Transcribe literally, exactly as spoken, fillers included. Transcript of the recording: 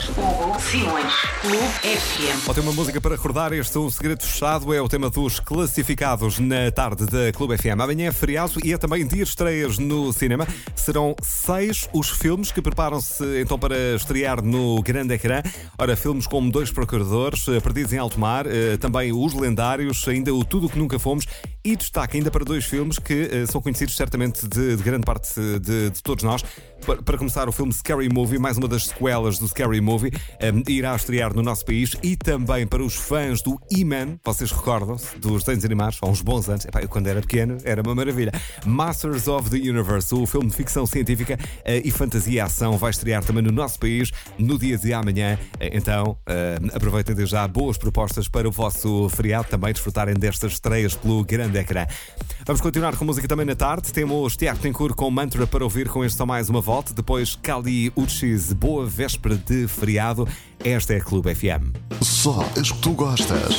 Hugo Simões, Clube F M. Ou tem uma música para recordar, este um segredo fechado é o tema dos classificados na tarde da Clube F M. Amanhã é feriado e é também dia de estreias no cinema. Serão seis os filmes que preparam-se então para estrear no grande ecrã. Ora, filmes como Dois Procuradores, Perdidos em Alto Mar, também Os Lendários, ainda o Tudo o que Nunca Fomos, e destaque ainda para dois filmes que são conhecidos certamente de, de grande parte de, de todos nós. Para, para começar, o filme Scary Movie, mais uma das sequelas do Scary Movie, um, irá estrear no nosso país. E também para os fãs do He-Man, vocês recordam-se dos desenhos animados há uns bons anos? Epá, eu quando era pequeno era uma maravilha. Masters of the Universe, o filme de ficção científica uh, e fantasia e ação, vai estrear também no nosso país no dia de amanhã. Uh, então uh, aproveitem desde já boas propostas para o vosso feriado, também desfrutarem destas estreias pelo grande ecrã. Vamos continuar com música também na tarde. Temos Tiago Tencourt com Mantra para ouvir, com este só mais uma volta. Depois Kali Uchis, boa véspera de feriado. Esta é a Clube F M. Só as que tu gostas.